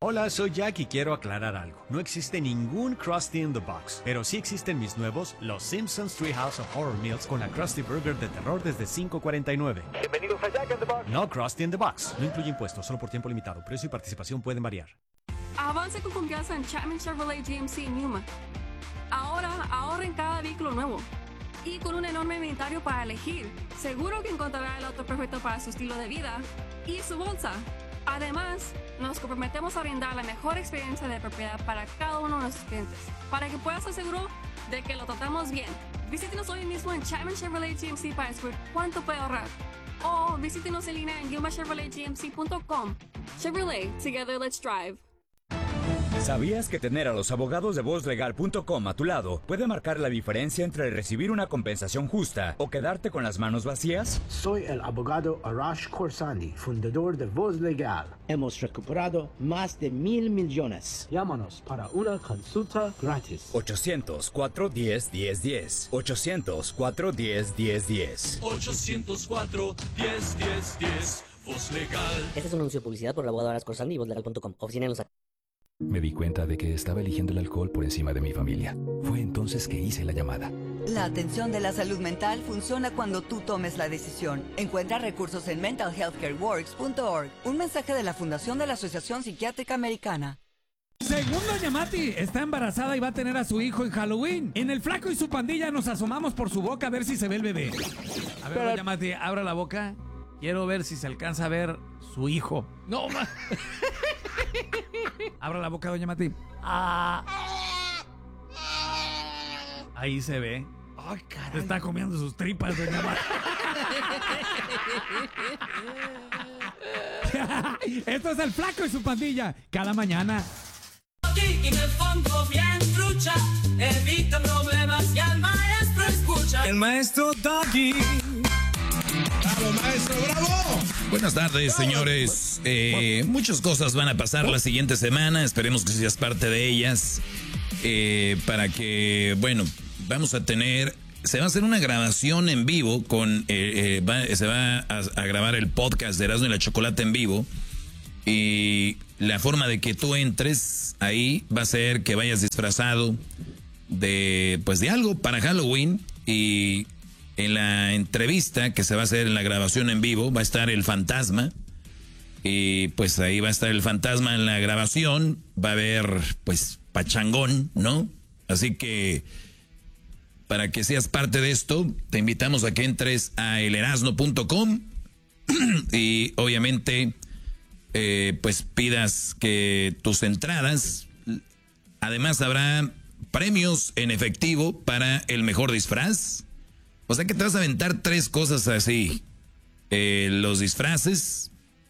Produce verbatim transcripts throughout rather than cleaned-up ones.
Hola, soy Jack y quiero aclarar algo. No existe ningún Krusty in the Box, pero sí existen mis nuevos Los Simpsons Treehouse of Horror Meals con la Krusty Burger de terror desde cinco cuarenta y nueve. Bienvenidos a Jack in the Box. No Krusty in the Box. No incluye impuestos, solo por tiempo limitado. Precio y participación pueden variar. Avance con confianza en Chapman Chevrolet G M C en Yuma. Ahora ahorra en cada vehículo nuevo. Y con un enorme inventario para elegir, seguro que encontrará el auto perfecto para su estilo de vida y su bolsa. Además, nos comprometemos a brindar la mejor experiencia de propiedad para cada uno de nuestros clientes, para que puedas estar seguro de que lo tratamos bien. Visítenos hoy mismo en Chapman Chevrolet G M C para descubrir cuánto puede ahorrar. O visítenos en línea en yuma chevrolet g m c punto com. Chevrolet, together let's drive. ¿Sabías que tener a los abogados de voz legal punto com a tu lado puede marcar la diferencia entre recibir una compensación justa o quedarte con las manos vacías? Soy el abogado Arash Khorsandi, fundador de Voz Legal. Hemos recuperado más de mil millones. Llámanos para una consulta gratis. ochocientos, cuatro uno cero, uno cero uno cero. ochocientos, cuatro uno cero, uno cero uno cero. ochocientos cuatro, diez, diez, diez. Voz Legal. Este es un anuncio de publicidad por el abogado Arash Khorsandi y voz legal punto com. Oficina en Los Ángeles. Me di cuenta de que estaba eligiendo el alcohol por encima de mi familia. Fue entonces que hice la llamada. La atención de la salud mental funciona cuando tú tomes la decisión. Encuentra recursos en mental health care works punto org. Un mensaje de la Fundación de la Asociación Psiquiátrica Americana. Segundo Yamati está embarazada y va a tener a su hijo en Halloween. En el Flaco y su pandilla nos asomamos por su boca a ver si se ve el bebé. A ver, Pero... Yamati, abra la boca. Quiero ver si se alcanza a ver su hijo. No, ma. Abra la boca, doña Mati. Ah. Ahí se ve. Ay, caray. Se está comiendo sus tripas, doña Mati. Esto es el Flaco y su pandilla. Cada mañana. Y me pongo bien trucha. Evita problemas y al maestro escucha. El maestro Doggy. ¡Bravo, maestro! ¡Bravo! Buenas tardes, señores. Eh, muchas cosas van a pasar la siguiente semana. Esperemos que seas parte de ellas. Eh, para que, bueno, vamos a tener... Se va a hacer una grabación en vivo con... Eh, eh, va, se va a, a grabar el podcast de Erasmo y la Chocolate en vivo. Y la forma de que tú entres ahí va a ser que vayas disfrazado de, pues, de algo para Halloween. Y... en la entrevista que se va a hacer en la grabación en vivo va a estar el fantasma. Y pues ahí va a estar el fantasma en la grabación. Va a haber pues pachangón, ¿no? Así que para que seas parte de esto, te invitamos a que entres a el erasno punto com y obviamente eh, pues pidas que tus entradas. Además habrá premios en efectivo para el mejor disfraz. O sea que te vas a aventar tres cosas así. Eh, los disfraces.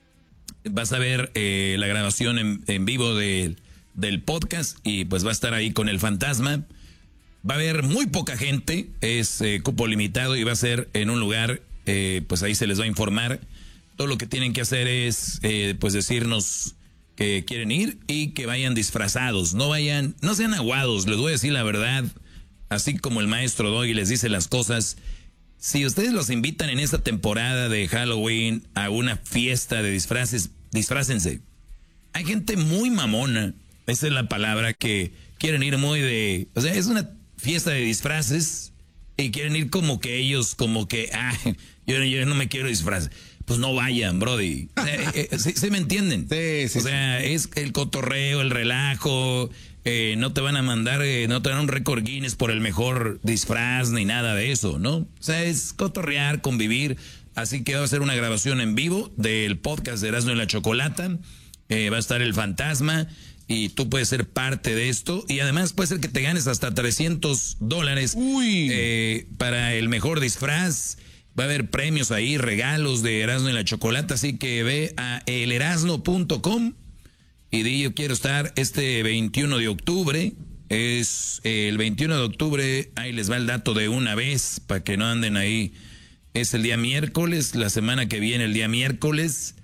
Vas a ver eh, la grabación en, en vivo de, del podcast. Y pues va a estar ahí con el fantasma. Va a haber muy poca gente. Es eh, cupo limitado y va a ser en un lugar. Eh, pues ahí se les va a informar. Todo lo que tienen que hacer es eh, pues decirnos que quieren ir. Y que vayan disfrazados. No vayan, no sean aguados. Les voy a decir la verdad. Así como el maestro Doggy les dice las cosas, si ustedes los invitan en esta temporada de Halloween a una fiesta de disfraces, disfrácense. Hay gente muy mamona, esa es la palabra, que quieren ir muy de... O sea, es una fiesta de disfraces y quieren ir como que ellos, como que, ah, yo, yo no me quiero disfrazar. Pues no vayan, brody. O sea, eh, eh, ¿sí, ¿sí me entienden? Sí, sí. O sea, sí. Es el cotorreo, el relajo... Eh, no te van a mandar, eh, no te dan un récord Guinness por el mejor disfraz ni nada de eso, ¿no? O sea, es cotorrear, convivir. Así que va a ser una grabación en vivo del podcast de Erasmo y la Chocolata. Eh, va a estar el fantasma y tú puedes ser parte de esto. Y además puede ser que te ganes hasta trescientos dólares eh, para el mejor disfraz. Va a haber premios ahí, regalos de Erasmo y la Chocolata. Así que ve a el erasno punto com. Y di, yo quiero estar este veintiuno de octubre, es el veintiuno de octubre, ahí les va el dato de una vez, para que no anden ahí, es el día miércoles, la semana que viene el día miércoles,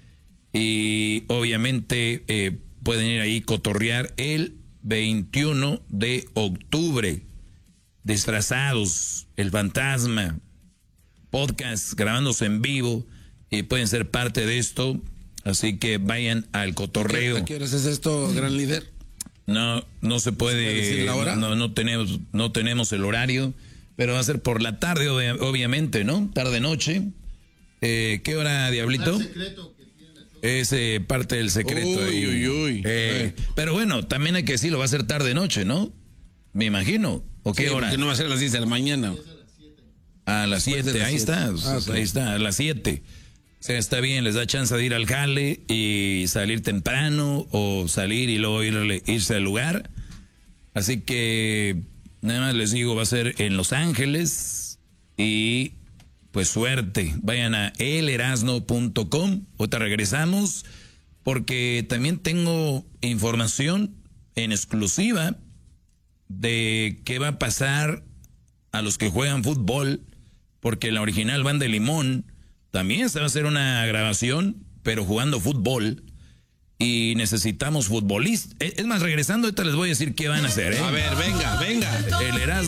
y obviamente eh, pueden ir ahí cotorrear el veintiuno de octubre, disfrazados, el fantasma, podcast grabándose en vivo, y pueden ser parte de esto. Así que vayan al cotorreo. ¿A qué horas es esto, gran líder? No, no se puede, ¿Se puede decir la hora? No, no tenemos, no tenemos el horario, pero va a ser por la tarde, obvia- obviamente, ¿no? Tarde noche. Eh, ¿Qué hora, Diablito? Es eh, parte del secreto. Uy, ahí. uy, uy. Eh, pero bueno, también hay que decirlo, va a ser tarde noche, ¿no? Me imagino. ¿O qué Sí, hora? porque no va a ser a las diez de la mañana. A las Después de siete, las ahí siete. está, Ah, ok. ahí está, a las siete. O sea, está bien, les da chance de ir al jale y salir temprano o salir y luego irle- irse al lugar. Así que, nada más les digo, va a ser en Los Ángeles y pues suerte. Vayan a el erasno punto com. Ahorita regresamos porque también tengo información en exclusiva de qué va a pasar a los que juegan fútbol, porque la original Banda de Limón también se va a hacer una grabación, pero jugando fútbol, y necesitamos futbolistas. Es más, regresando, ahorita les voy a decir qué van a hacer, ¿eh? A ver, venga, venga. El Erasmo